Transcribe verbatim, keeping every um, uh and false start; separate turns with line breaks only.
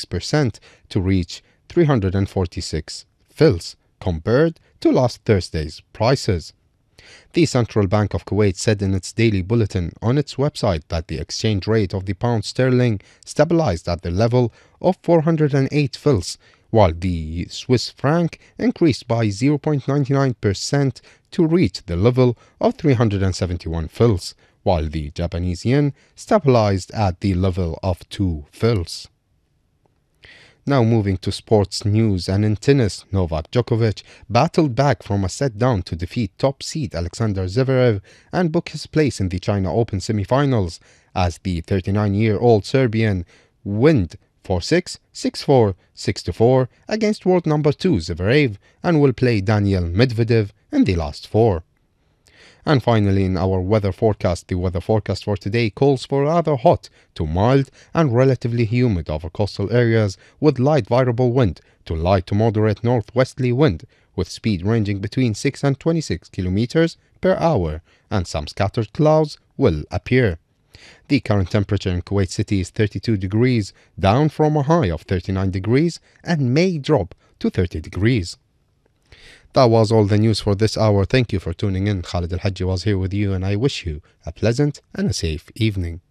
six percent to reach three hundred forty-six fils compared to last Thursday's prices. The Central Bank of Kuwait said in its daily bulletin on its website that the exchange rate of the pound sterling stabilized at the level of four hundred eight fils, while the Swiss franc increased by zero point nine nine percent to reach the level of three hundred seventy-one fils, while the Japanese yen stabilized at the level of two fils. Now moving to sports news, and in tennis, Novak Djokovic battled back from a set down to defeat top seed Alexander Zverev and book his place in the China Open semifinals as the thirty-nine-year-old Serbian won four six, six four, six four against world number two Zverev and will play Daniil Medvedev in the last four. And finally, in our weather forecast, the weather forecast for today calls for rather hot to mild and relatively humid over coastal areas with light variable wind to light to moderate northwesterly wind with speed ranging between six and twenty-six kilometers per hour, and some scattered clouds will appear. The current temperature in Kuwait City is thirty-two degrees, down from a high of thirty-nine degrees, and may drop to thirty degrees. That was all the news for this hour. Thank you for tuning in. Khalid Al Hajji was here with you, and I wish you a pleasant and a safe evening.